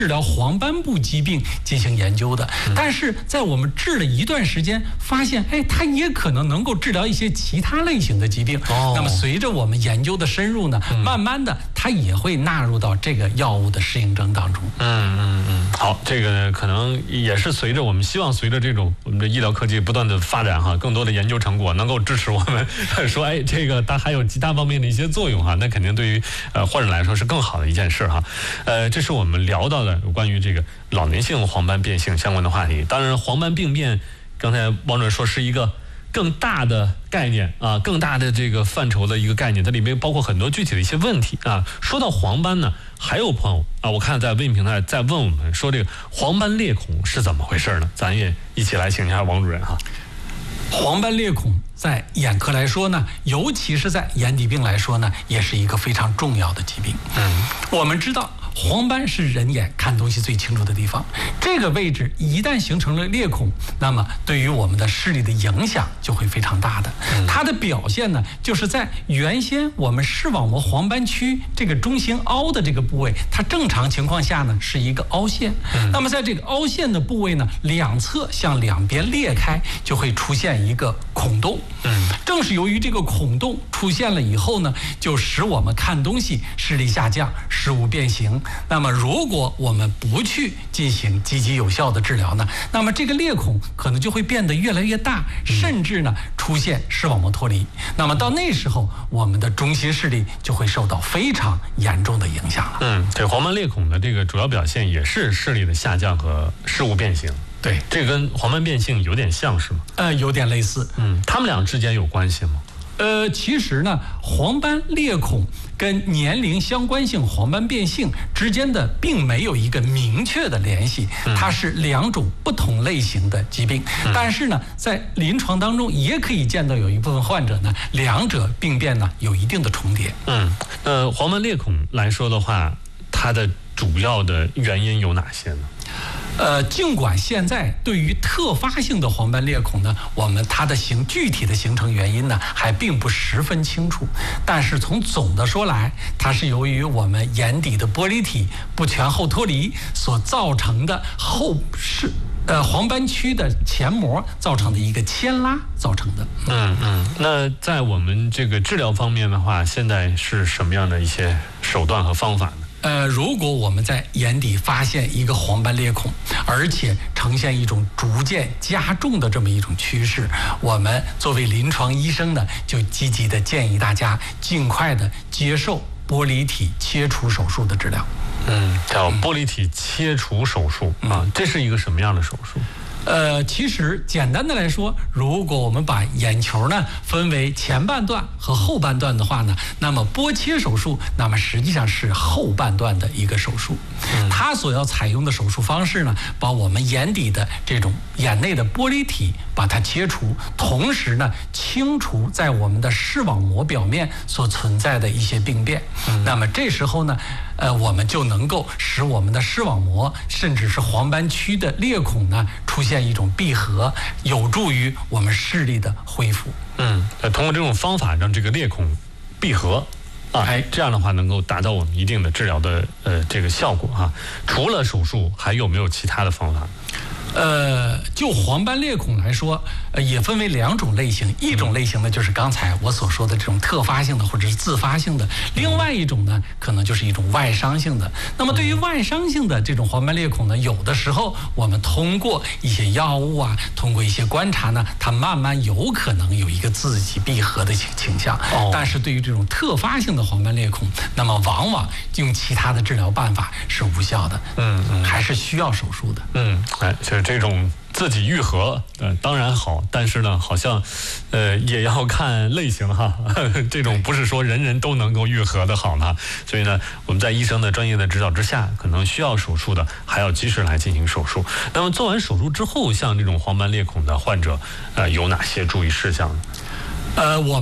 治疗黄斑部疾病进行研究的，但是在我们治了一段时间，发现，它也可能够治疗一些其他类型的疾病。那么随着我们研究的深入呢，慢慢的它也会纳入到这个药物的适应症当中。 好，这个可能也是随着我们希望随着这种我们的医疗科技不断的发展哈，更多的研究成果能够支持我们说，这个它还有其他方面的一些作用哈，那肯定对于患者来说是更好的一件事哈。这是我们聊到的有关于这个老年性黄斑变性相关的话题。当然，黄斑病变，刚才王主任说是一个更大的概念啊，更大的这个范畴的一个概念，它里面包括很多具体的一些问题啊。说到黄斑呢，还有朋友啊，我看在微信平台在问我们说，这个黄斑裂孔是怎么回事呢？咱也一起来请一下王主任哈。 黄斑裂孔在眼科来说呢，尤其是在眼底病来说呢，也是一个非常重要的疾病。我们知道黄斑是人眼看东西最清楚的地方，这个位置一旦形成了裂孔，那么对于我们的视力的影响就会非常大的。它的表现呢，就是在原先我们视网膜黄斑区这个中心凹的这个部位，它正常情况下呢是一个凹陷。那么在这个凹陷的部位呢，两侧向两边裂开，就会出现一个孔洞。正是由于这个孔洞出现了以后呢，就使我们看东西视力下降，视物变形。那么如果我们不去进行积极有效的治疗呢，那么这个裂孔可能就会变得越来越大，甚至呢出现视网膜脱离。那么到那时候，我们的中心视力就会受到非常严重的影响了。 这黄斑裂孔的这个主要表现也是视力的下降和视物变形。 对， 这跟黄斑变性有点像是吗？ 有点类似。 他们俩之间有关系吗？ 其实呢，黄斑裂孔跟年龄相关性黄斑变性之间的并没有一个明确的联系，它是两种不同类型的疾病。但是呢，在临床当中也可以见到有一部分患者呢，两者病变呢有一定的重叠。 黄斑裂孔来说的话，它的主要的原因有哪些呢？ 尽管现在对于特发性的黄斑裂孔呢，它的具体的形成原因呢还并不十分清楚，但是从总的说来，它是由于我们眼底的玻璃体不全后脱离所造成的黄斑区的前膜造成的一个牵拉造成的。 那在我们这个治疗方面的话，现在是什么样的一些手段和方法呢？ 如果我们在眼底发现一个黄斑裂孔，而且呈现一种逐渐加重的这么一种趋势，我们作为临床医生呢，就积极的建议大家尽快的接受玻璃体切除手术的治疗。 叫玻璃体切除手术啊，这是一个什么样的手术？ 其实简单的来说，如果我们把眼球呢分为前半段和后半段的话呢，那么剥切手术，那么实际上是后半段的一个手术。它所要采用的手术方式呢，把我们眼底的这种眼内的玻璃体把它切除，同时呢清除在我们的视网膜表面所存在的一些病变。那么这时候呢，我们就能够使我们的视网膜甚至是黄斑区的裂孔呢出现一种闭合，有助于我们视力的恢复。 通过这种方法让这个裂孔闭合这样的话能够达到我们一定的治疗的这个效果哈。除了手术，还有没有其他的方法？ 就黄斑裂孔来说，也分为两种类型，一种类型呢就是刚才我所说的这种特发性的或者是自发性的，另外一种呢可能就是一种外伤性的。那么对于外伤性的这种黄斑裂孔呢，有的时候我们通过一些药物啊，通过一些观察呢，它慢慢有可能有一个自己闭合的倾向。但是对于这种特发性的黄斑裂孔，那么往往用其他的治疗办法是无效的，还是需要手术的。 就是这种自己愈合，当然好，但是呢，好像，也要看类型哈。这种不是说人人都能够愈合的好呢。所以呢，我们在医生的专业的指导之下，可能需要手术的，还要及时来进行手术。那么做完手术之后，像这种黄斑裂孔的患者，有哪些注意事项呢？ 我们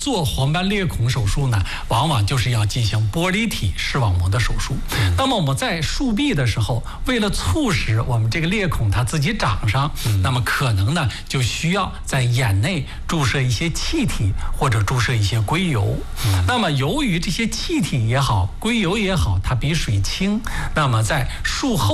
做黄斑裂孔手术呢，往往就是要进行玻璃体视网膜的手术。那么我们在术壁的时候，为了促使我们这个裂孔它自己长上，那么可能呢就需要在眼内注射一些气体或者注射一些硅油。那么由于这些气体也好，硅油也好，它比水轻，那么在术后